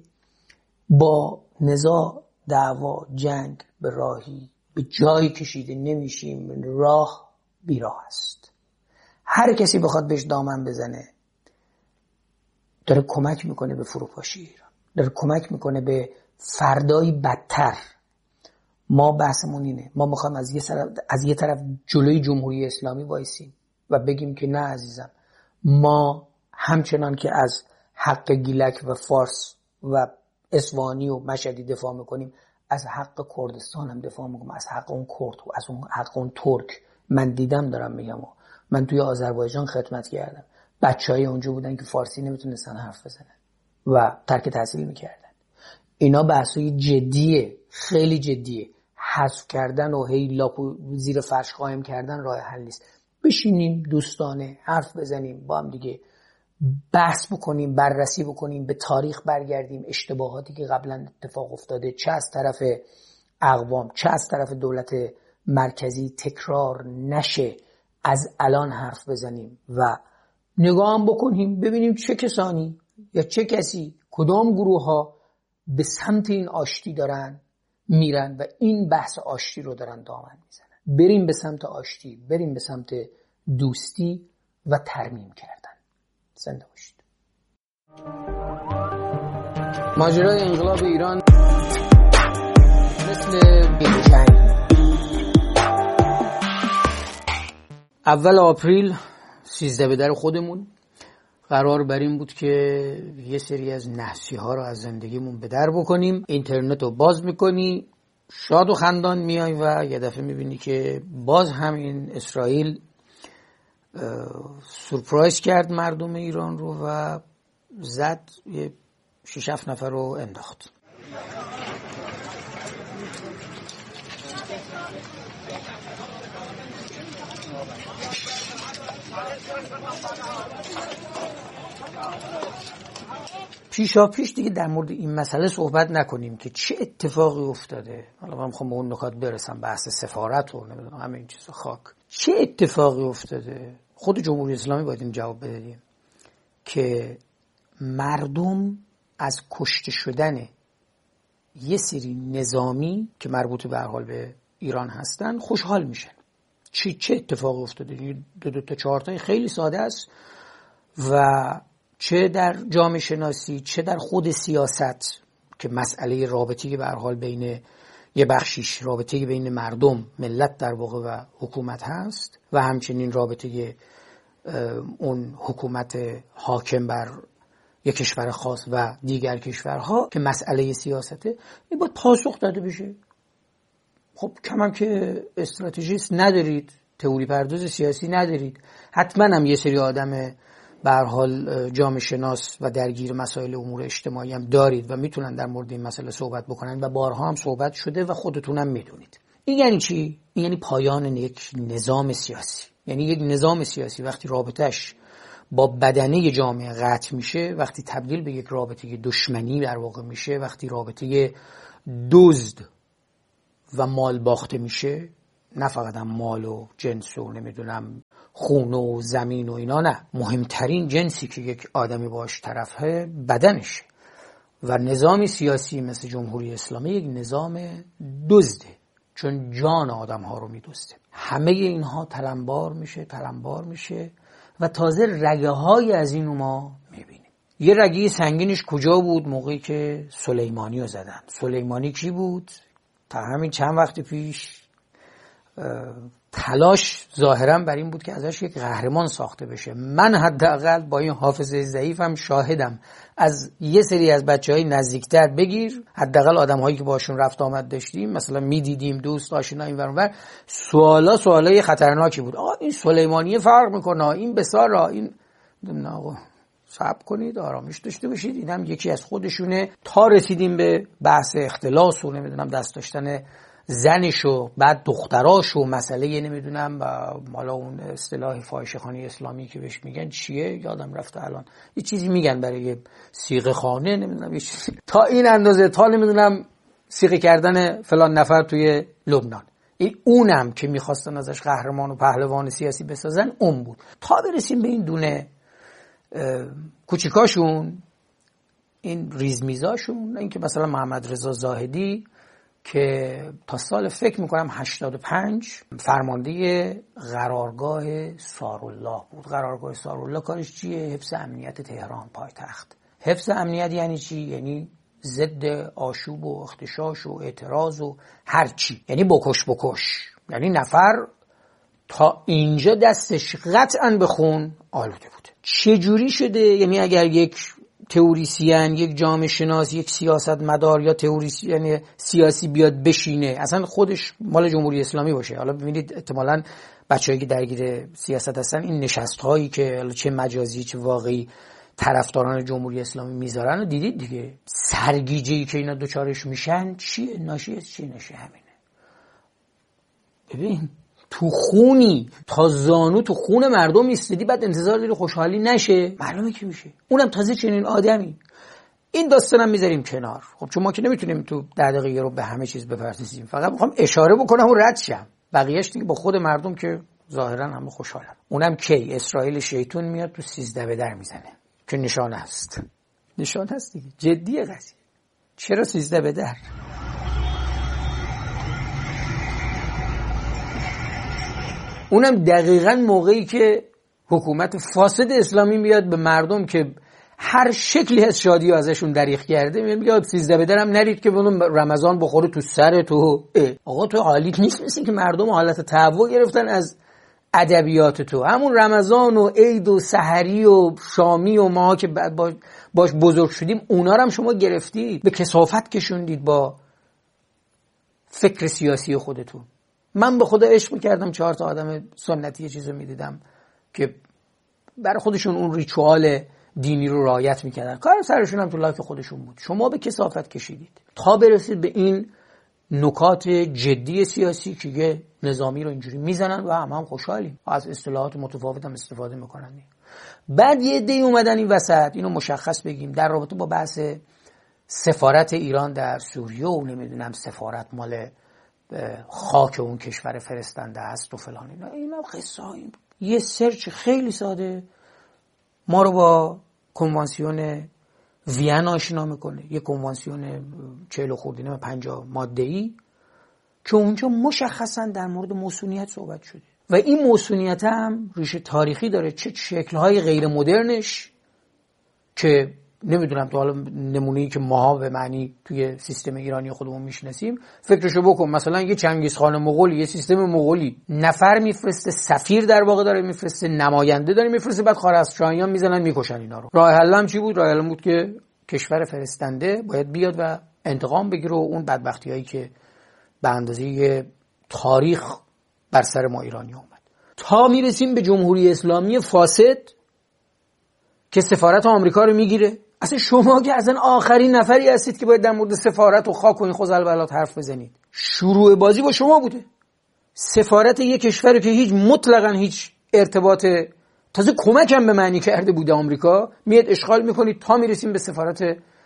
با نزاع، دعوا، جنگ به راهی به جایی کشیده نمیشیم. راه بیراه است. هر کسی بخواد بهش دامن بزنه داره کمک میکنه به فروپاشی ایران، داره کمک میکنه به فردایی بدتر. ما بحثمون اینه، ما میخوایم از یه طرف جلوی جمهوری اسلامی وایسیم و بگیم که نه عزیزم، ما همچنان که از حق گیلک و فارس و اصفهانی و مشهدی دفاع میکنیم، از حق کردستان هم دفاع میکنم، از حق اون کرد و از اون حق اون ترک. من دیدم، دارم میگم، من توی آذربایجان خدمت کردم، بچهای اونجا بودن که فارسی نمیتونستن حرف بزنن و ترک تحصیل میکردن. اینا بحثای جدیه، خیلی جدیه. حذف کردن و هی لاپو زیر فرش قایم کردن راه حل نیست. بشینیم دوستانه حرف بزنیم، با هم دیگه بحث بکنیم، بررسی بکنیم، به تاریخ برگردیم، اشتباهاتی که قبلا اتفاق افتاده چه از طرف اقوام چه از طرف دولت مرکزی تکرار نشه، از الان حرف بزنیم و نگاه هم بکنیم ببینیم چه کسانی یا چه کسی، کدام گروه ها به سمت این آشتی دارن میرن و این بحث آشتی رو دارن دامن میزنن. بریم به سمت آشتی، بریم به سمت دوستی و ترمیم کردن. زنده باشید. ماجرای انقلاب ایران مثل جنگ. اول آپریل 13 به در خودمون قرار بر این بود که یه سری از نحسی ها رو از زندگیمون به در بکنیم. اینترنت رو باز میکنی، شاد و خندان میای و یه دفعه میبینی که باز همین اسرائیل سورپرایز کرد مردم ایران رو و زد، یه 6-7 نفر رو انداخت. پیش دیگه در مورد این مسئله صحبت نکنیم که چه اتفاقی افتاده. حالا من میخوام به اون نکات برسم، بحث سفارت و نمیدونم همه این چیزا خاک. چه اتفاقی افتاده؟ خود جمهوری اسلامی باید این جواب بده که مردم از کشته شدن یه سری نظامی که مربوط به هر حال به ایران هستن خوشحال میشن. چه اتفاقی افتاده؟ 2-4 تا خیلی ساده است و چه در جامعه شناسی چه در خود سیاست که مسئله رابطه به هر حال بین یه بخشیش رابطه بین مردم ملت در واقع و حکومت هست و همچنین رابطه اون حکومت حاکم بر یک کشور خاص و دیگر کشورها که مسئله سیاسته، این باید پاسخ داده بشه. خب کم که استراتژیست ندارید، تئوری پرداز سیاسی ندارید، حتما هم یه سری آدم به هر حال جامعه شناس و درگیر مسائل امور اجتماعی هم دارید و میتونن در مورد این مسئله صحبت بکنن و بارها هم صحبت شده و خودتون هم میدونید. این یعنی چی؟ این یعنی پایان یک نظام سیاسی. یعنی یک نظام سیاسی وقتی رابطش با بدنه جامعه قطع میشه، وقتی تبدیل به یک رابطه دشمنی در واقع میشه، وقتی رابطه دزد و مال باخته میشه، نه فقط هم مال و جنس و نمیدونم خون و زمین و اینا، نه، مهمترین جنسی که یک آدمی باش طرفه بدنشه و نظامی سیاسی مثل جمهوری اسلامی یک نظام دزده، چون جان آدم ها رو میدزده. همه اینها تلمبار میشه و تازه رگه های از اینو ما میبینیم. یه رگه سنگینش کجا بود؟ موقعی که سلیمانی رو زدن. سلیمانی کی بود؟ تا همین چند وقت پیش تلاش ظاهرا بر این بود که ازش یک قهرمان ساخته بشه. من حداقل با این حافظه ضعیفم شاهدم. از یه سری از بچهای نزدیکتر بگیر، حداقل آدم‌هایی که باشون رفت آمد داشتیم، مثلا میدیدیم دوست آشنا این ور اونور، سوالای خطرناکی بود. آقا این سلیمانی فرق میکنه، این بسارا، این نمیدونم. آقا صبر کنید، آرامش داشته باشید. اینم یکی از خودشونه. تا رسیدیم به بحث اختلاس و نمیدونم دست داشتن زنش و بعد دختراش و مسئله نمیدونم مالا اون اصطلاح فاحشه‌خوانی اسلامی که بهش میگن چیه یادم رفته الان، یه چیزی میگن برای صیغه خانه نمیدونم یه چیزی، تا این اندازه، تا نمیدونم صیغه کردن فلان نفر توی لبنان. این اونم که میخواستن ازش قهرمان و پهلوان سیاسی بسازن اون بود. تا برسیم به این دونه کوچیکاشون، این ریزمیزاشون، این که مثلا محمد رضا زاهدی که تا سال فکر میکنم 85 فرمانده قرارگاه سارالله بود. قرارگاه سارالله کارش چیه؟ حفظ امنیت تهران پایتخت. حفظ امنیت یعنی چی؟ یعنی ضد آشوب و اختشاش و اعتراض و هر چی، یعنی بکش. یعنی نفر تا اینجا دستش قطعا به خون آلوده بود. چه جوری شده؟ یعنی اگر یک تئوریسین، یک جامعه شناس، یک سیاستمدار یا تئوریسین سیاسی بیاد بشینه، اصلا خودش مال جمهوری اسلامی باشه. حالا ببینید احتمالاً بچه‌ای که درگیر سیاست هستن این نشست‌هایی که حالا چه مجازی چه واقعی طرفداران جمهوری اسلامی میذارن و دیدید دیگه، سرگیجه‌ای که اینا دوچارش میشن چیه؟ ناشی از چی؟ نشه همینه. ببین تو خونی تا زانو تو خون مردم ایستادی، بعد انتظار داری خوشحالی نشه؟ معلومه که میشه، اونم تازه چنین آدمی. این داستانم میذاریم کنار، خب چون ما که نمیتونیم تو 10 دقیقه رو به همه چیز بپردازیم، فقط میخوام اشاره بکنم و رد شم. بقیه‌اش دیگه با خود مردم که ظاهرا همه خوشحالن. اونم کی؟ اسرائیل شیطون میاد تو 13 به در میزنه که نشان است دیگه، جدیه قضیه. چرا 13 به در؟ اونم دقیقاً موقعی که حکومت فاسد اسلامی میاد به مردم که هر شکلی از شادی ازشون دریغ کرده میگه 13 به درم نرید که اون رمضان بخوره تو سر تو. آقا تو حالیت نیست مثل که مردم حالت تهوع گرفتن از ادبیات تو. همون رمضان و عید و سحری و شامی و ما که باش بزرگ شدیم اونا رو هم شما گرفتید، به کثافت کشوندید با فکر سیاسی خودتون. من به خدا عشق میکردم 4 تا آدم سنتی یه چیزو میدیدم که برای خودشون اون ریچوال دینی رو رعایت میکردن، کار سرشون هم تو لاک خودشون بود. شما به کثافت کشیدید تا برسید به این نکات جدی سیاسی که یه نظامی رو اینجوری میزنن و هم خوشحالیم، از اصطلاحات متفاوت هم استفاده میکنن. بعد یه عده‌ای اومدن این وسط، اینو مشخص بگیم، در رابطه با بحث سفارت ایران در سوریه و نمیدونم سفارت مال خاک اون کشور فرستنده است و فلان، اینا قصه هایی. یه سرچ خیلی ساده ما رو با کنوانسیون وین آشنا میکنه، یه کنوانسیون 40 خردی 50 ماده‌ای که اونجا مشخصا در مورد موسومیت صحبت شده و این موسومیت هم ریشه تاریخی داره، چه شکل‌های غیر مدرنش که نمیدونم تو حالا نمونه‌ای که ماها به معنی توی سیستم ایرانی خودمون میشناسیم فکرشو بکن. مثلا یه چنگیزخان مغولی، یه سیستم مغولی، نفر میفرسته، سفیر در واقع داره میفرسته، نماینده داره میفرسته، بعد خوارزمشاهیان میزنن میکشن اینا رو. راه حلم چی بود؟ راه حل بود که کشور فرستنده باید بیاد و انتقام بگیره و اون بدبختیایی که به اندازه تاریخ بر سر ما ایرانی اومد، تا میرسیم به جمهوری اسلامی فاسد که سفارت آمریکا رو میگیره. اصلا شما که اصلا آخرین نفری هستید که باید در مورد سفارت و خاک و این خزعبلات حرف بزنید. شروع بازی با شما بوده. سفارت یک کشوری که هیچ مطلقاً هیچ ارتباط، تازه کمک هم به معنی کرده بوده آمریکا، میاد اشغال میکنید تا میرسیم به سفارت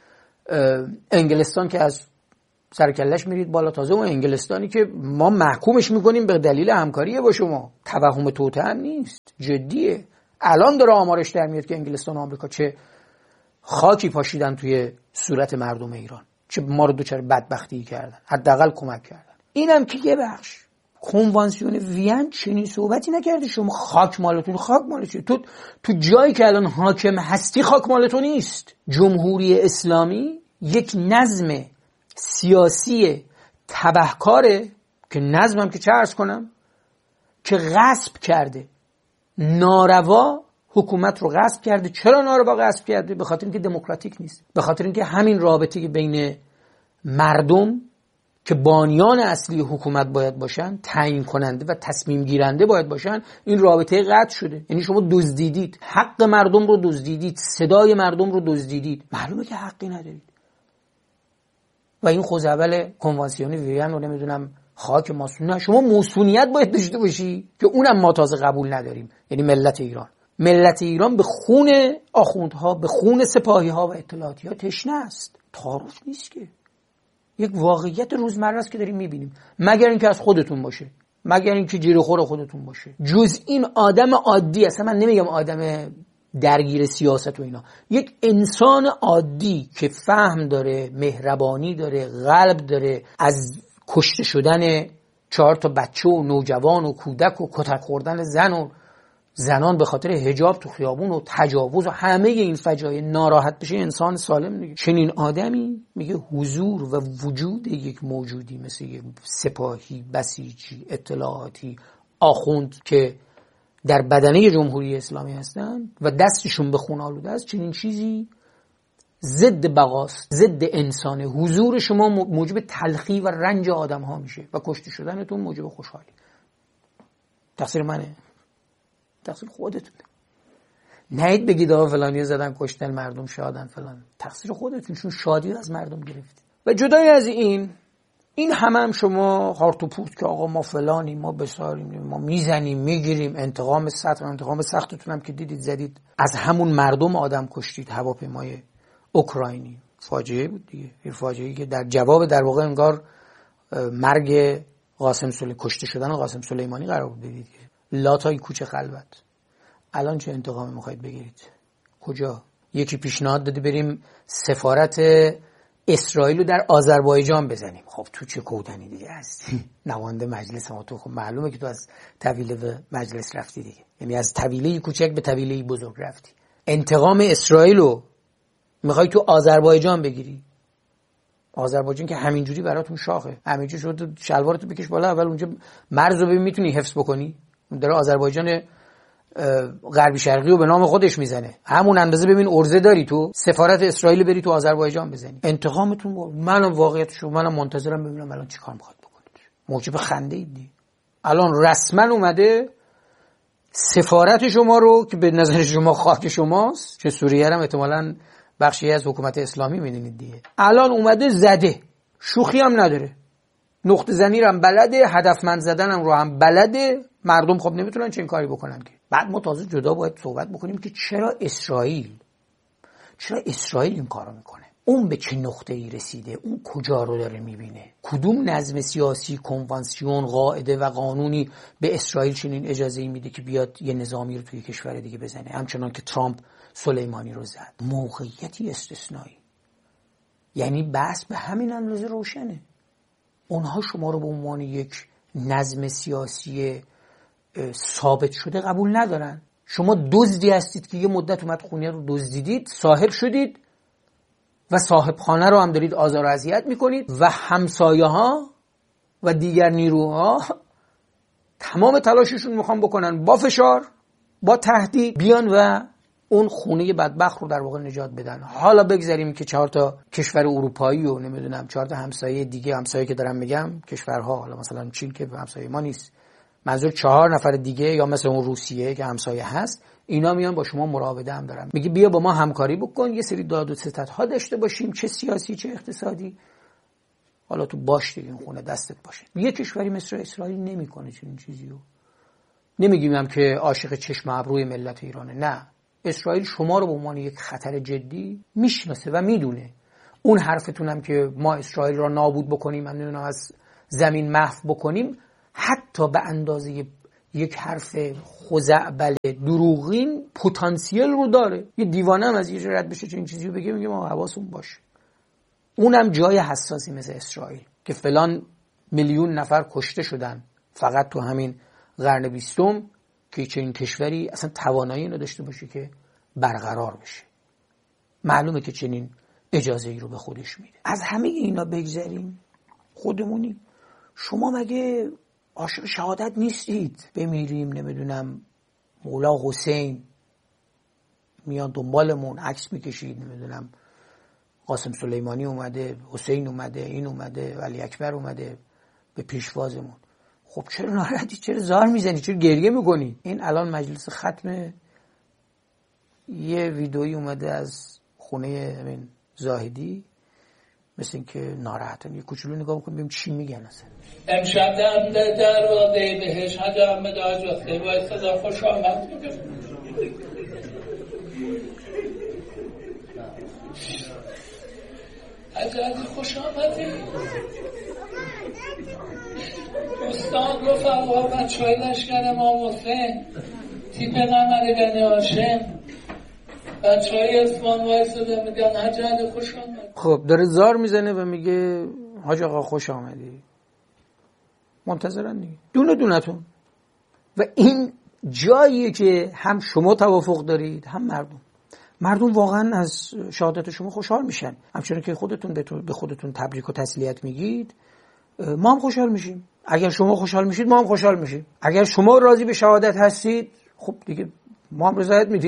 انگلستان که از سرکلش میرید بالا. تازه اون انگلستانی که ما محکومش میکنیم به دلیل همکاریه با شما، توهم توطئه هم نیست، جدیه. الان داره آمارش در میاد که انگلستان و آمریکا چه خاکی پاشیدن توی صورت مردم ایران، چه ما رو دوچار بدبختی کردن، حداقل کمک کردن. اینم که یه بخش. کنوانسیون وین چنین صحبتی نکرده شما خاک مالتون. خاک مالتون تو جایی که الان حاکم هستی خاک مالتون نیست. جمهوری اسلامی یک نظم سیاسی تبهکاره که نظمم که چه عرض کنم که غصب کرده، ناروا حکومت رو غصب کرده. چرا ناروا غصب کرده؟ به خاطر اینکه دموکراتیک نیست، به خاطر اینکه همین رابطه بین مردم که بانیان اصلی حکومت باید باشن، تعیین کننده و تصمیم گیرنده باید باشن، این رابطه قطع شده. یعنی شما دزدیدید، حق مردم رو دزدیدید، صدای مردم رو دزدیدید، معلومه که حقی ندارید. و این خوزعبل کنوانسیون وین رو نمیدونم خاک ماسون، نه، شما موسونیت باید داشته باشی که اونم ما تازه قبول نداریم. یعنی ملت ایران به خون آخوندها، به خون سپاهی ها و اطلاعاتی ها تشنه است. تعارف نیست که، یک واقعیت روزمره است که داریم میبینیم. مگر اینکه از خودتون باشه، مگر اینکه جیره‌خور خودتون باشه. جز این آدم عادی، اصلا من نمیگم آدم درگیر سیاست و اینا، یک انسان عادی که فهم داره، مهربانی داره، قلب داره، از کشته شدن 4 تا بچه و نوجوان و کودک و کتک خوردن زنان به خاطر حجاب تو خیابون و تجاوز و همه این فجایع ناراحت بشه، انسان سالم دیگه. چنین آدمی میگه حضور و وجود یک موجودی مثل یک سپاهی، بسیجی، اطلاعاتی، آخوند که در بدنه جمهوری اسلامی هستن و دستشون به خون آلوده است، چنین چیزی ضد بقاست، ضد انسانه. حضور شما موجب تلخی و رنج آدم ها میشه و کشته شدنتون موجب خوشحالی. تقصیر منه؟ تقصیر خودتونه. نهید بگید آقا فلانی زدن کشتن مردم شادن فلان. تقصیر خودتون، چون شادی از مردم گرفتید. و جدای از این هم شما هارت و پورت که آقا ما فلانیم، ما بساریم، ما میزنیم میگیریم، انتقام سختتون هم که دیدید زدید، از همون مردم آدم کشتید. هواپیمای اوکراینی فاجعه بود دیگه، این فاجعه‌ای که در جواب در واقع انگار مرگ کشته شدن قاسم سلیمانی قرار بود بدید. لاتای کوچه خلوت. الان چه انتقامی میخواید بگیرید؟ کجا؟ یکی پیشنهاد داده بریم سفارت اسرائیل رو در آذربایجان بزنیم. خب تو چه کودنی دیگه هستی؟ نماینده مجلس ما تو، خب معلومه که تو از طویله به مجلس رفتی دیگه، یعنی از طویله کوچک به طویله بزرگ رفتی. انتقام اسرائیل رو میخوای تو آذربایجان بگیری؟ آذربایجان که همینجوری براتون شاخه، همینجوری شد شلوارتو بکش بالا، اول اونجا مرز رو ببین میتونی حفظ بکنی. داره آذربایجان غربی شرقی رو به نام خودش میزنه، همون اندازه ببین ارزه داری تو سفارت اسرائیل بری تو آذربایجان بزنی. انتقامتون منم واقعیتشو منم منتظرم ببینم الان چیکار میخواد بکنید. موجب خنده ایدی. الان رسما اومده سفارت شما رو که به نظر شما خاک شماست، چه سوریه هم احتمالاً بخشی از حکومت اسلامی میدونید دیگه، الان اومده زده، شوخی هم نداره، نقطه زنی رو هم بلده، هدفمند زدن هم رو هم بلده. مردم خب نمیتونن چه این کاری بکنن که. بعد ما تازه جدا باید صحبت بکنیم که چرا اسرائیل این کارو میکنه، اون به چه نقطه‌ای رسیده، اون کجا رو داره میبینه، کدوم نظم سیاسی، کنوانسیون، قاعده و قانونی به اسرائیل چنین اجازه‌ای میده که بیاد یه نظامی رو توی کشور دیگه بزنه، همچنان که ترامپ سلیمانی رو زد. موقعیتی استثنایی. یعنی بحث به همین اندازه روشنه. اونها شما رو به عنوان یک نظم سیاسی ثابت شده قبول ندارن. شما دزدی هستید که یه مدت اومد خونه رو دزدیدید، صاحب شدید و صاحب خانه رو هم دارید آزار و اذیت میکنید و همسایه ها و دیگر نیروها تمام تلاششون میخوان بکنن با فشار، با تهدید بیان و اون خونه بدبخت رو در واقع نجات بدن. حالا بگذاریم که 4 تا کشور اروپایی و نمیدونم 4 تا همسایه دیگه، همسایه که دارم میگم کشورها، حالا مثلا چین که همسایه ما نیست، منظور 4 نفر دیگه، یا مثلا اون روسیه که همسایه هست، اینا میان با شما مراوده هم دارن، میگه بیا با ما همکاری بکن، یه سری داد و ستدها داشته باشیم، چه سیاسی چه اقتصادی، حالا تو باش دیگه این خونه دستت باشه. یه کشوری مثل اسرائیل نمیکنه چنین چیزی رو. نمیگیم هم که عاشق چشم ابروی ملت ایرانه، نه، اسرائیل شما رو به عنوان یک خطر جدی میشناسه و میدونه. اون حرفتون هم که ما اسرائیل را نابود بکنیم، من نمیدونم از زمین محو بکنیم، حتی به اندازه یک حرف خزعبل دروغین پتانسیل رو داره. یه دیوانه هم از یه جا رد بشه چنین چیزی رو بگه، میگه ما حواسمون باشه. اونم جای حساسی مثل اسرائیل که فلان میلیون نفر کشته شدن فقط تو همین قرن 20 که چنین کشوری اصلا توانایی نداشته باشه که برقرار بشه. معلومه که چنین اجازه‌ای رو به خودش میده. از همه اینا بگذریم، خودمونی. شما مگه عاشق شهادت نیستید؟ بمیریم نمیدونم مولا حسین میان دنبالمون عکس میکشید، نمیدونم قاسم سلیمانی اومده، حسین اومده، این اومده، ولی اکبر اومده به پیشوازمون. خب چرا ناراحتی؟ چرا زار میزنی؟ چرا گریه میکنی؟ این الان مجلس ختم یه ویدئویی اومده از خونه همین زاهدی، مثل این که ناراحتن. یه کوچولو نگاه بکنیم ببینیم چی میگن اصلا. امشب در دروازه بهش حجم مداج وقتی باید صدا خوش آمد میگه. حجم خوش آمدی. استاد رفقا بچه های لشکر امام حسین، تیپ قمر بن هاشم، بچه های اسمان وایساده میگن حجم خوش آمد. خب داره زار میزنه و میگه حاج آقا خوش آمدی. منتظرن دیگه، دونه دونتون. و این جاییه که هم شما توافق دارید هم مردم واقعا از شهادت شما خوشحال میشن. همچنین که خودتون به خودتون تبریک و تسلیت میگید، ما هم خوشحال میشیم. اگر شما خوشحال میشید ما هم خوشحال میشیم. اگر شما راضی به شهادت هستید، خب دیگه ما هم رضایت میدیم.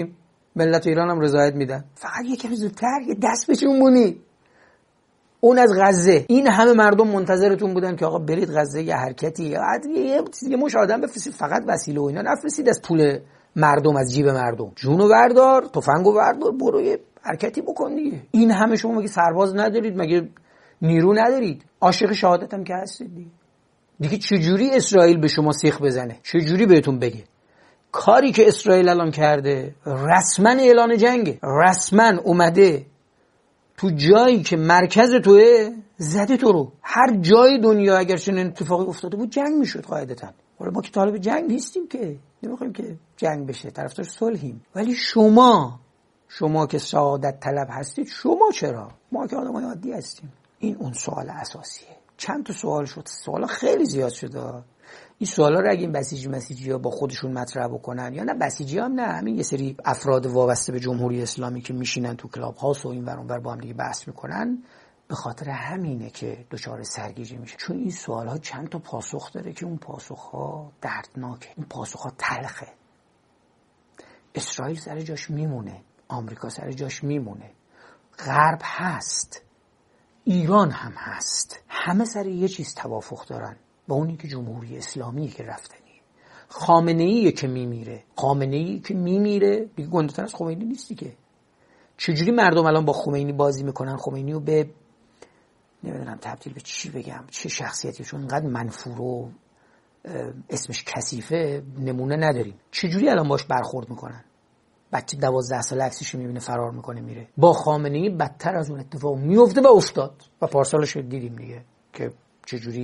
ملت ایران هم رضایت میدن. فقط یکم زودتر یه دست بچونید. اون از غزه، این همه مردم منتظرتون بودن که آقا برید غزه، یه حرکتی یه مش آدم بفرستید، فقط وسیله و اینا نفرستید از پول مردم، از جیب مردم. جونو بردار، تفنگو بردار، برو یه حرکتی بکن دیگه. این همه شما مگه سرباز ندارید؟ مگه نیرو ندارید؟ عاشق شهادت هم که هستید دیگه. چجوری اسرائیل به شما سیخ بزنه؟ چجوری بهتون بگه؟ کاری که اسرائیل الان کرده رسما اعلان جنگه، رسما اومده تو جایی که مرکز توه، زده تو رو. هر جای دنیا اگر چنین اتفاقی افتاده بود جنگ میشد قاعدتاً. ولی ما که طالب جنگ نیستیم، که نمیخوایم که جنگ بشه، طرفدار صلحیم. ولی شما که سعادت طلب هستید، شما چرا؟ ما که آدمای عادی هستیم. این اون سوال اساسیه. چند تا سوال شد، سوالا خیلی زیاد شده. این سوالا رو اگه این بسیجی ها با خودشون مطرح بکنن، یا نه بسیجی هم نه، همین یه سری افراد وابسته به جمهوری اسلامی که میشینن تو کلاب هاوس و این ور اون ور با هم دیگه بحث میکنن، به خاطر همینه که دچار سرگیجه میشه. چون این سوال ها چند تا پاسخ داره که اون پاسخ ها دردناکه، اون پاسخ ها تلخه. اسرائیل سر جاش میمونه، آمریکا سر جاش میمونه، غرب هست، ایران هم هست، همه سر یه چیز توافق دارن، با اونی که جمهوری اسلامی که رفتنی. خامنه‌ای که میمیره دیگه گنده‌تر از خمینی نیستی که. چجوری مردم الان با خمینی بازی میکنن؟ خمینی رو به نمیدونم تبدیل به چی بگم، چه شخصیتی، چون اینقدر منفور و اسمش کثیفه نمونه نداریم. چجوری الان باش برخورد میکنن؟ بچه 12 ساله عکسشو میبینه فرار میکنه میره. با خامنه‌ای بدتر از اون اتفاق میفته و افتاد و پارسالش دیدیم دیگه که چجوری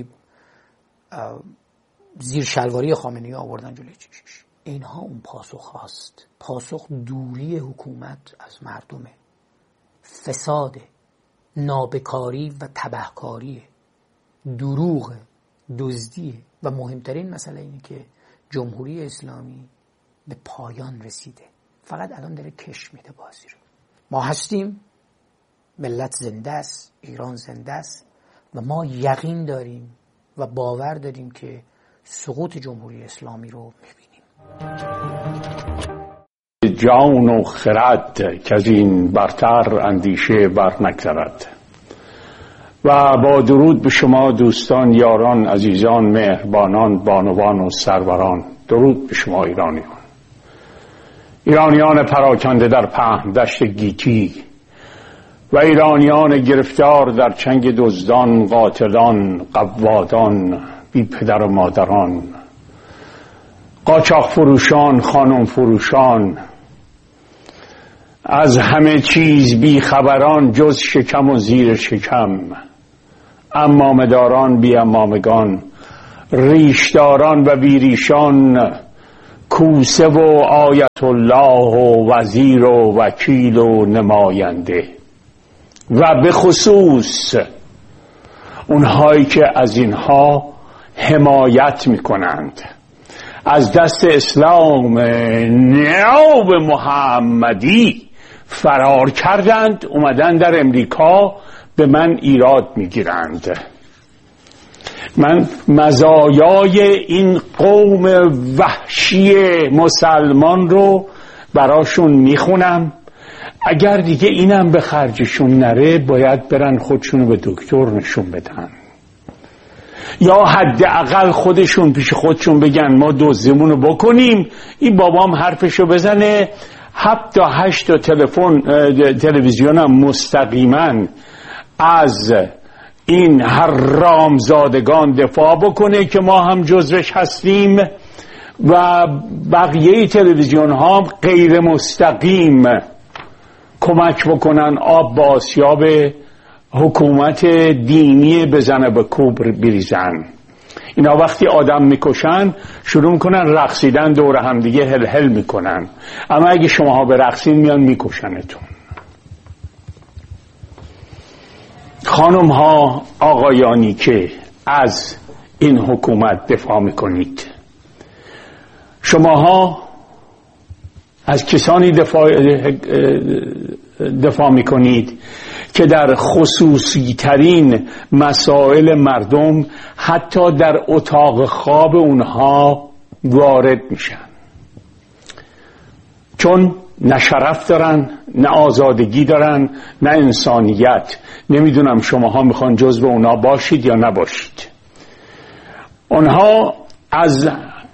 زیر شلواری خامنه‌ای آوردن جلوی چشمش. اینها اون پاسخ هاست. پاسخ دوری حکومت از مردمه، فساد، نابکاری و تبهکاری، دروغ، دزدی، و مهمترین مسئله اینه که جمهوری اسلامی به پایان رسیده، فقط الان داره کش میده بازی رو. ما هستیم، ملت زنده است، ایران زنده است و ما یقین داریم و باور داریم که سقوط جمهوری اسلامی رو میبینیم. جان و خرد که از این برتر اندیشه بر نگذرد. و با درود به شما دوستان، یاران، عزیزان، مهربانان، بانوان و سروران، درود به شما ایرانیان پراکنده در پهن دشت گیتی و ایرانیان گرفتار در چنگ دزدان، قاتلان، قوادان، بی پدر و مادران، قاچاق فروشان، خانم فروشان، از همه چیز بی خبران جز شکم و زیر شکم، امامداران بی امامگان، ریشداران و بی ریشان، کوسه و آیت الله و وزیر و وکیل و نماینده، و به خصوص اونهایی که از اینها حمایت میکنند، از دست اسلام ناب محمدی فرار کردند، اومدن در امریکا به من ایراد میگیرند. من مزایای این قوم وحشی مسلمان رو براشون میخونم. اگر دیگه اینم به خرجشون نره، باید برن خودشونو به دکتر نشون بدن، یا حداقل خودشون پیش خودشون بگن ما دزدیمونو بکنیم. این بابام حرفشو بزنه، 7 تا 8 تا تلویزیون هم مستقیما از این حرامزادگان دفاع بکنه که ما هم جزوش هستیم، و بقیه تلویزیون ها غیر مستقیم کمک بکنن آب با آسیاب حکومت دینی بزنه به کوب بریزن. اینا وقتی آدم میکشن شروع میکنن رقصیدن، دور هم دیگه هل هل میکنن، اما اگه شماها به رقصین میان میکشنتون. خانم ها، آقایانی که از این حکومت دفاع میکنید، شماها از کسانی دفاع میکنید که در خصوصی ترین مسائل مردم حتی در اتاق خواب اونها وارد میشن. چون نه شرف دارن، نه آزادگی دارن، نه انسانیت. نمیدونم شماها میخوان جزو اونا باشید یا نباشید. اونها از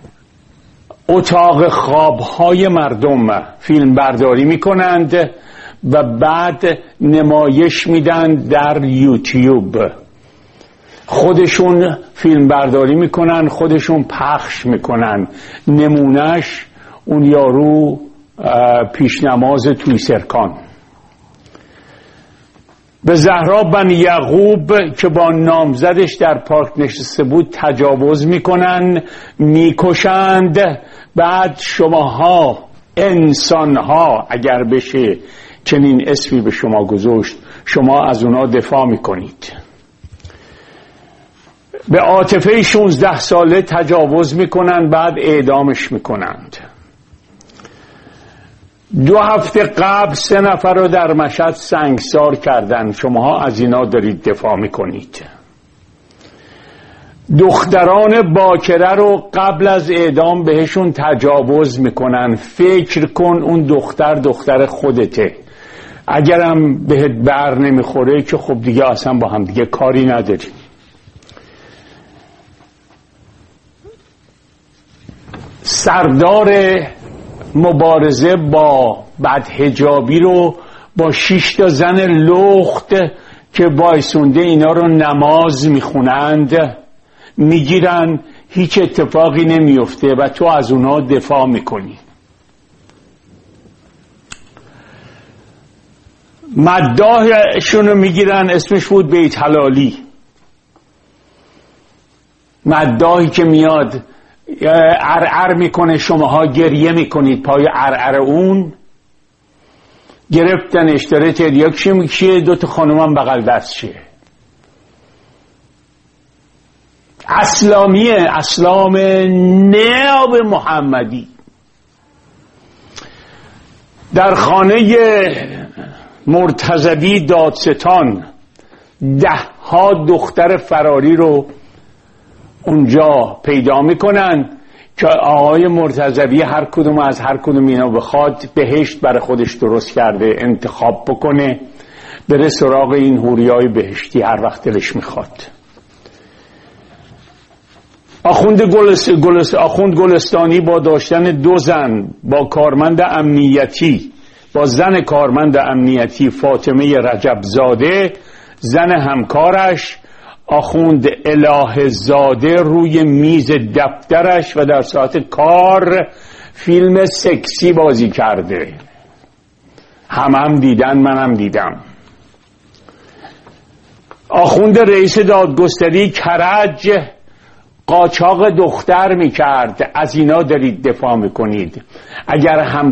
اتاق خوابهای مردم فیلم برداری میکنند و بعد نمایش میدن در یوتیوب. خودشون فیلم برداری میکنن، خودشون پخش میکنن. نمونهش اون یارو پیشنماز توی سرکان. به زهرا بنی یعقوب که با نامزدش در پارک نشسته بود تجاوز میکنن، میکشند. بعد شماها انسانها، اگر بشه چنین اسمی به شما گذاشت، شما از اونا دفاع میکنید. به عاطفه 16 ساله تجاوز میکنن، بعد اعدامش میکنند. 2 هفته قبل 3 نفر رو در مشهد سنگسار کردن. شماها از اینا دارید دفاع میکنید. دختران باکره رو قبل از اعدام بهشون تجاوز میکنن. فکر کن اون دختر خودته. اگرم بهت بر نمیخوره که خب دیگه اصلا با هم دیگه کاری نداریم. سردار مبارزه با بدحجابی رو با 6 تا زن لخت که وایسونده اینا رو نماز میخونند میگیرن، هیچ اتفاقی نمیفته و تو از اونا دفاع میکنی. مداحشون رو میگیرن، اسمش بود بیت حلالی. مداحی که میاد ارعر میکنه، شماها گریه میکنید پای ارعر اون. گرفتنش داره تریاک کیه 2 تا خانومم بغل دستشه. اسلام نیاب محمدی. در خانه مرتضوی دادستان 10 دختر فراری رو اونجا پیدا میکنن که آقای مرتضوی هر کدوم از هر کدوم اینا بخواد بهشت برای خودش درست کرده، انتخاب بکنه بره سراغ این حوریای بهشتی هر وقت دلش میخواد. آخوند گلستانی با داشتن 2 زن، با کارمند امنیتی، با زن کارمند امنیتی فاطمه رجبزاده، زن همکارش آخوند اله زاده روی میز دفترش و در ساعت کار فیلم سکسی بازی کرده. هم دیدن، منم دیدم. آخوند رئیس دادگستری کرج قاچاق دختر میکرد. از اینا دارید دفاع میکنید. اگر هم